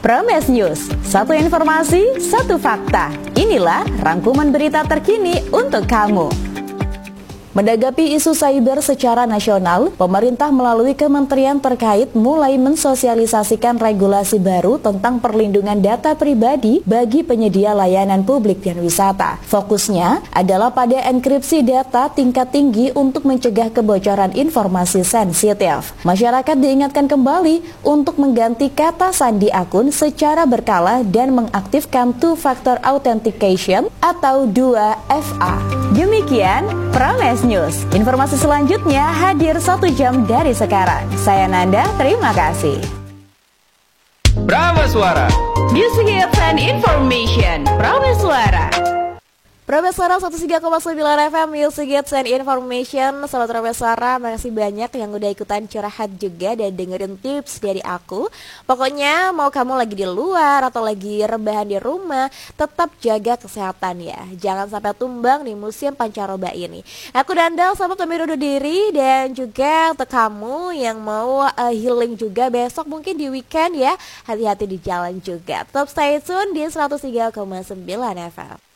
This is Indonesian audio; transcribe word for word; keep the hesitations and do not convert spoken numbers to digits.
Prames News, satu informasi, satu fakta. Inilah rangkuman berita terkini untuk kamu. Menanggapi isu cyber secara nasional, pemerintah melalui kementerian terkait mulai mensosialisasikan regulasi baru tentang perlindungan data pribadi bagi penyedia layanan publik dan wisata. Fokusnya adalah pada enkripsi data tingkat tinggi untuk mencegah kebocoran informasi sensitif. Masyarakat diingatkan kembali untuk mengganti kata sandi akun secara berkala dan mengaktifkan two-factor authentication atau dua F A. Demikian Prames News. Informasi selanjutnya hadir satu jam dari sekarang. Saya Nanda, terima kasih. Prames Suara, Music Hits and Information. Prames Suara. Prames Suara seratus tiga koma sembilan F M, Music Hits and Information. Sobat Prames Suara, makasih banyak yang udah ikutan curhat juga dan dengerin tips dari aku. Pokoknya mau kamu lagi di luar atau lagi rebahan di rumah, tetap jaga kesehatan ya. Jangan sampai tumbang di musim pancaroba ini. Aku Dandal, sahabat pamit undur diri. Dan juga untuk kamu yang mau uh, healing juga besok mungkin di weekend ya, hati-hati di jalan juga. Tetap stay tune di seratus tiga koma sembilan F M.